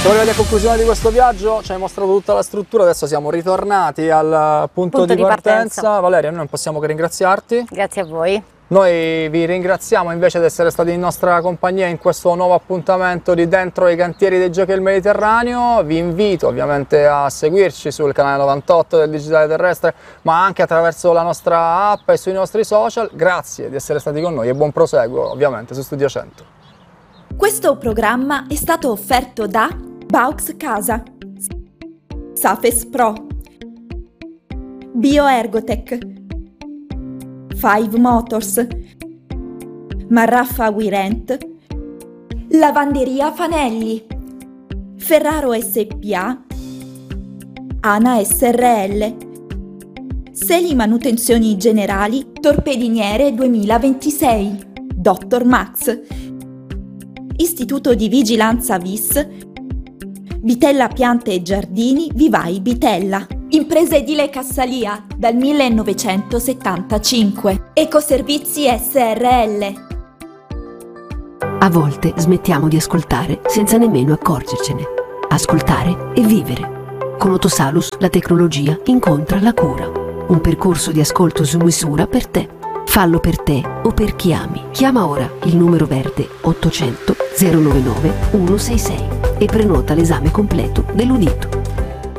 Siamo arrivati a conclusione di questo viaggio, ci hai mostrato tutta la struttura, adesso siamo ritornati al punto di partenza. Valeria, noi non possiamo che ringraziarti. Grazie a voi. Noi vi ringraziamo invece di essere stati in nostra compagnia in questo nuovo appuntamento di Dentro i cantieri dei Giochi del Mediterraneo. Vi invito ovviamente a seguirci sul canale 98 del Digitale Terrestre, ma anche attraverso la nostra app e sui nostri social. Grazie di essere stati con noi e buon proseguo ovviamente su Studio 100. Questo programma è stato offerto da Baux Casa, Safes Pro, Bioergotech, Five Motors, Marraffa Wirent, Lavanderia Fanelli, Ferraro SPA, Ana SRL, Seli Manutenzioni Generali, Torpediniere 2026, Dr. Max, Istituto di Vigilanza VIS, Bitella Piante e Giardini Vivai Bitella. Impresa edile Cassalia dal 1975. Ecoservizi SRL. A volte smettiamo di ascoltare senza nemmeno accorgercene. Ascoltare e vivere. Con Otosalus la tecnologia incontra la cura. Un percorso di ascolto su misura per te. Fallo per te o per chi ami. Chiama ora il numero verde 800 099 166 e prenota l'esame completo dell'udito.